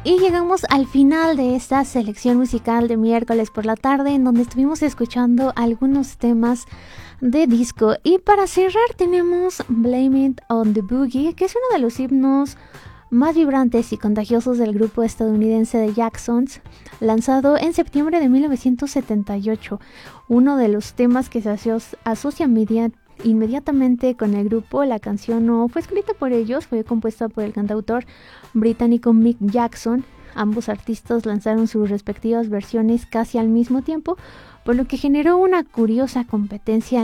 Y llegamos al final de esta selección musical de miércoles por la tarde, en donde estuvimos escuchando algunos temas de disco. Y para cerrar tenemos Blame It on the Boogie, que es uno de los himnos más vibrantes y contagiosos del grupo estadounidense de Jacksons, lanzado en septiembre de 1978. Uno de los temas que se asocia inmediatamente con el grupo. La canción no fue escrita por ellos, fue compuesta por el cantautor británico Mick Jackson. Ambos artistas lanzaron sus respectivas versiones casi al mismo tiempo, por lo que generó una curiosa competencia